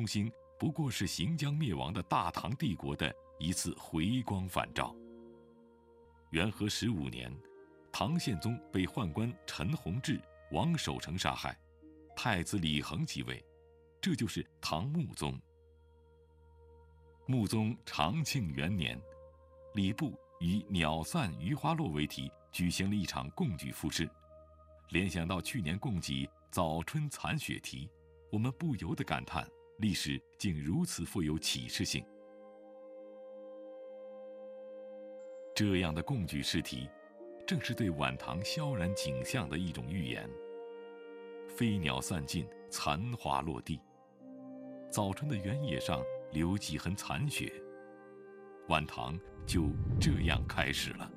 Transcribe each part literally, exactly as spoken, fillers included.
中心不过是行将灭亡的大唐帝国的一次回光返照。元和十五年，唐宪宗被宦官陈弘志、王守成杀害，太子李恒即位，这就是唐穆宗。穆宗长庆元年，礼部以鸟散鱼花落为题举行了一场贡举赋诗。联想到去年供给早春残雪题，我们不由得感叹历史竟如此富有启示性。这样的贡举诗题，正是对晚唐萧然景象的一种预言。飞鸟散尽，残花落地，早春的原野上留几痕残雪，晚唐就这样开始了。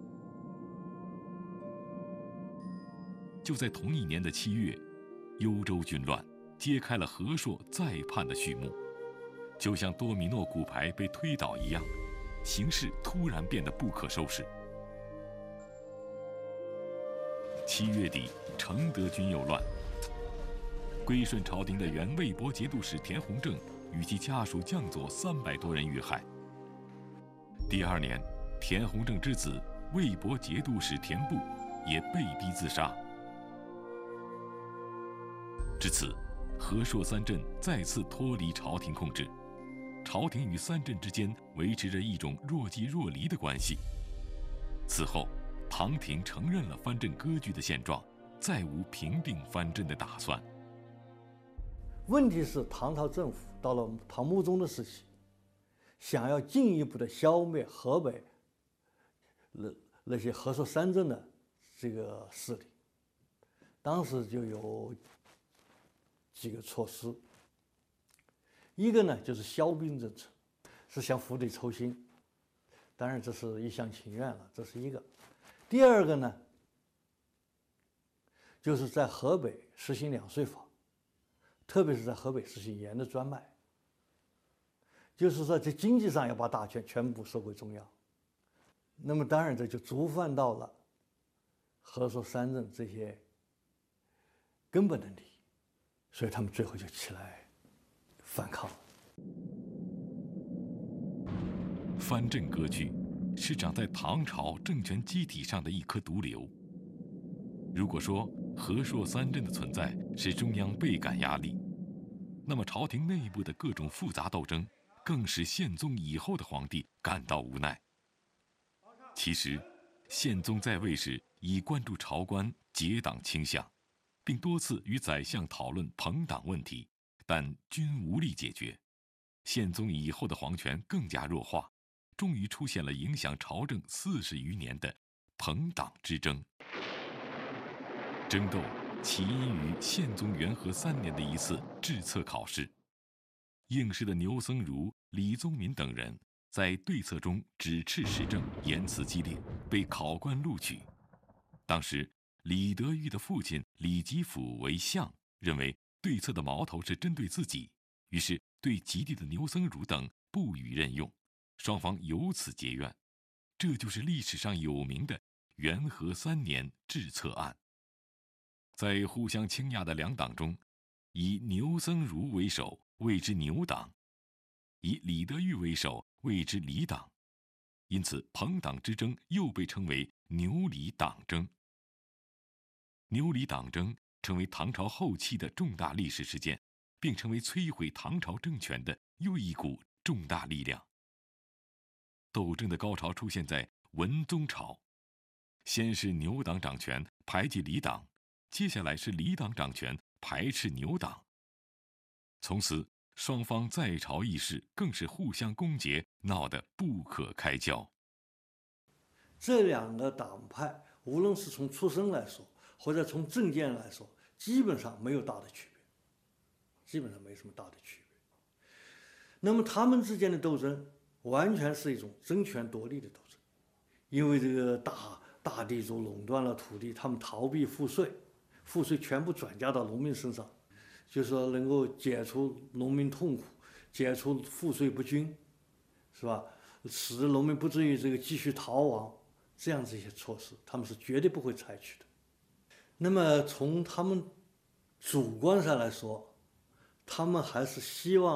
就在同一年的七月，幽州军乱揭开了和硕再叛的序幕，就像多米诺骨牌被推倒一样，形势突然变得不可收拾。七月底，承德军又乱，归顺朝廷的原魏博节度使田弘正与其家属将佐三百多人遇害。第二年，田弘正之子魏博节度使田部也被逼自杀。至此，和硕三镇再次脱离朝廷控制，朝廷与三镇之间维持着一种若即若离的关系。此后，唐廷承认了藩镇割据的现状，再无平定藩镇的打算。 问题是，唐朝政府到了唐穆宗的时期，想要进一步的消灭河北那那些和硕三镇的这个势力，当时就有几个措施。一个呢就是消兵政策，是向府里抽薪，当然这是一厢情愿了，这是一个。第二个呢，就是在河北实行两税法，特别是在河北实行盐的专卖，就是说在经济上要把大权全部收归中央。那么当然这就触犯到了和硕三镇这些根本的利益，所以他们最后就起来反抗。 藩镇割据是长在唐朝政权机体上的一颗毒瘤。如果说和硕三镇的存在是中央倍感压力，那么朝廷内部的各种复杂斗争更使宪宗以后的皇帝感到无奈。其实，宪宗在位时已关注朝官结党倾向，并多次与宰相讨论朋党问题，但均无力解决。宪宗以后的皇权更加弱化，终于出现了影响朝政四十余年的朋党之争。争斗起因于宪宗元和三年的一次制策考试，应试的牛僧孺、李宗闵等人在对策中指斥时政，言辞激烈，被考官录取。当时李德裕的父亲李吉甫为相，认为对策的矛头是针对自己，于是对及第的牛僧孺等不予任用，双方由此结怨。这就是历史上有名的元和三年制策案。在互相倾轧的两党中，以牛僧孺为首，谓之牛党；以李德裕为首，谓之李党。因此，朋党之争又被称为牛李党争。牛李党争成为唐朝后期的重大历史事件，并成为摧毁唐朝政权的又一股重大力量。斗争的高潮出现在文宗朝，先是牛党掌权，排挤李党，接下来是李党掌权，排斥牛党。从此，双方在朝议事更是互相攻讦，闹得不可开交。 这两个党派，无论是从出身来说，或者从政见来说，基本上没有大的区别，基本上没什么大的区别。那么他们之间的斗争，完全是一种争权夺利的斗争，因为这个大大地主垄断了土地，他们逃避赋税，赋税全部转嫁到农民身上，就是说能够解除农民痛苦，解除赋税不均，是吧？使得农民不至于这个继续逃亡，这样子一些措施，他们是绝对不会采取的。那么从他们主观上来说，他们还是希望